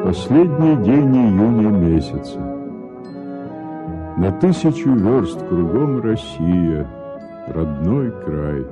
Последний день июня месяца. На 1000 верст кругом Россия, родной край.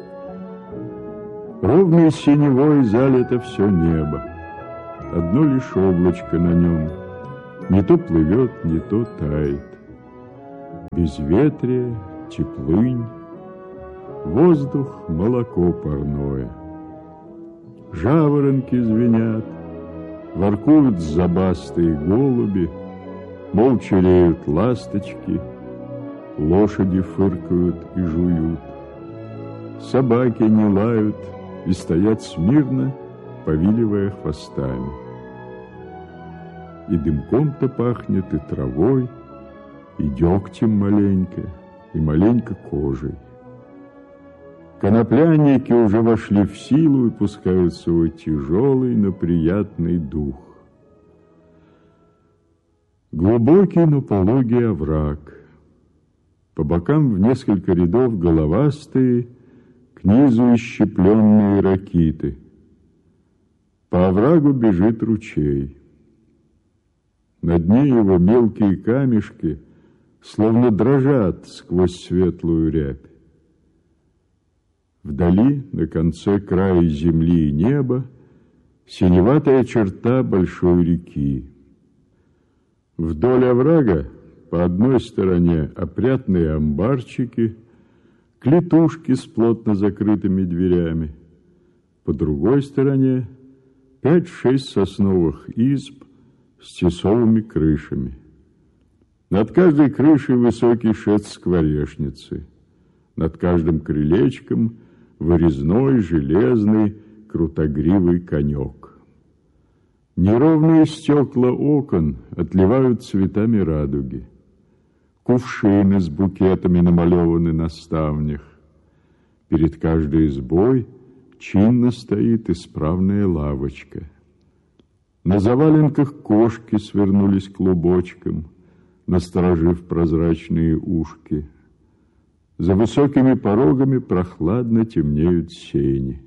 Ровной синевой залито все небо. Одно лишь облачко на нем. Не то плывет, не то тает. Безветрие, теплынь, воздух, молоко парное. Жаворонки звенят, воркуют забастые голуби, молча реют ласточки, лошади фыркают и жуют. Собаки не лают и стоят смирно, повиливая хвостами. И дымком-то пахнет, и травой, и дегтем маленько, и маленько кожей. Коноплянники уже вошли в силу и пускают свой тяжелый, но приятный дух. Глубокий, но пологий овраг. По бокам в несколько рядов головастые, к низу исщепленные ракиты. По оврагу бежит ручей. На дне его мелкие камешки словно дрожат сквозь светлую рябь. Вдали, на конце края земли и неба, синеватая черта большой реки. Вдоль оврага по одной стороне опрятные амбарчики, клетушки с плотно закрытыми дверями, по другой стороне 5-6 сосновых изб с тесовыми крышами. Над каждой крышей высокий шест скворечницы, над каждым крылечком вырезной, железный, крутогривый конек. Неровные стекла окон отливают цветами радуги. Кувшины с букетами намалеваны на ставнях. Перед каждой избой чинно стоит исправная лавочка. На заваленках кошки свернулись клубочком, насторожив прозрачные ушки. За высокими порогами прохладно темнеют сени.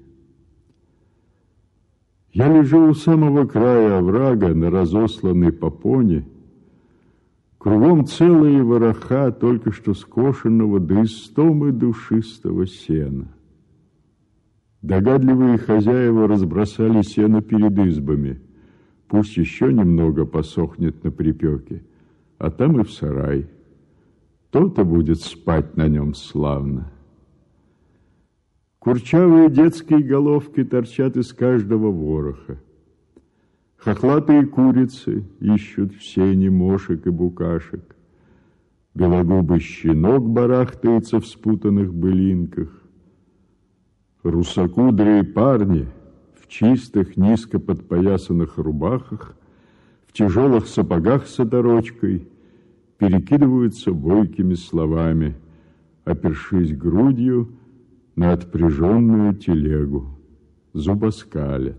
Я лежу у самого края оврага на разосланной попоне. Кругом целые вороха только что скошенного до истомы душистого сена. Догадливые хозяева разбросали сено перед избами. Пусть еще немного посохнет на припеке, а там и в сарай. То-то будет спать на нем славно. Курчавые детские головки торчат из каждого вороха. Хохлатые курицы ищут в сене мошек и букашек. Белогубый щенок барахтается в спутанных былинках. Русокудрые парни в чистых, низко подпоясанных рубахах, в тяжелых сапогах с оторочкой перекидываются бойкими словами, опершись грудью на отпряженную телегу, зубоскалят.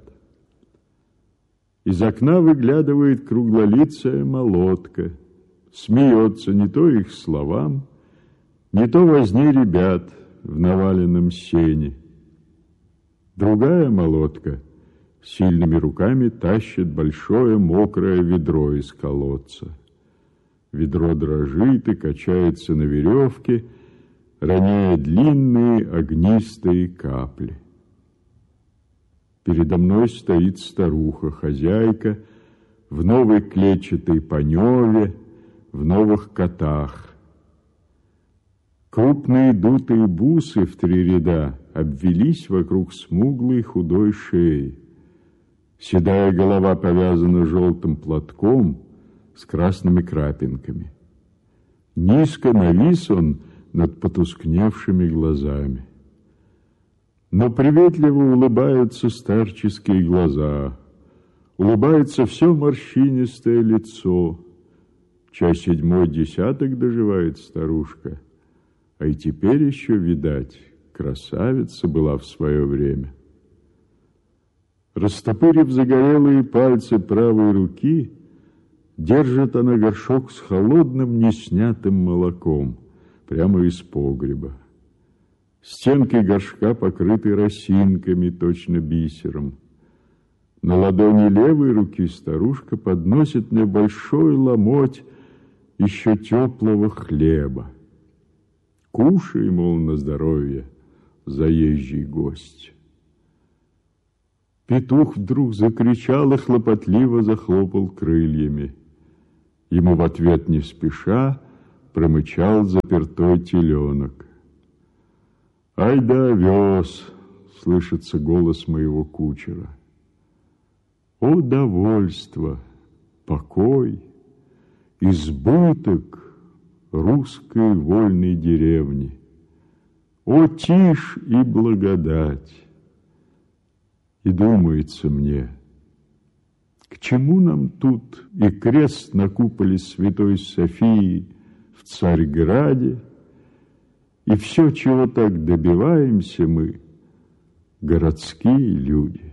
Из окна выглядывает круглолицая молотка, смеется не то их словам, не то возне ребят в наваленном сене. Другая молотка сильными руками тащит большое мокрое ведро из колодца. Ведро дрожит и качается на веревке, роняя длинные огнистые капли. Передо мной стоит старуха-хозяйка в новой клетчатой паневе, в новых котах. Крупные дутые бусы в 3 ряда обвелись вокруг смуглой худой шеи. Седая голова повязана желтым платком с красными крапинками. Низко навис он над потускневшими глазами. Но приветливо улыбаются старческие глаза, улыбается все морщинистое лицо. Чай 7-й десяток доживает старушка, а и теперь еще, видать, красавица была в свое время. Растопырив загорелые пальцы правой руки, держит она горшок с холодным неснятым молоком прямо из погреба. Стенки горшка покрыты росинками, точно бисером. На ладони левой руки старушка подносит мне большой ломоть еще теплого хлеба. Кушай, мол, на здоровье, заезжий гость. Петух вдруг закричал и хлопотливо захлопал крыльями. Ему в ответ не спеша промычал запертой теленок. «Ай да овес!» — слышится голос моего кучера. О, довольство, покой, избыток русской вольной деревни! О, тишь и благодать! И думается мне, к чему нам тут и крест на куполе Святой Софии в Царьграде, и все, чего так добиваемся мы, городские люди.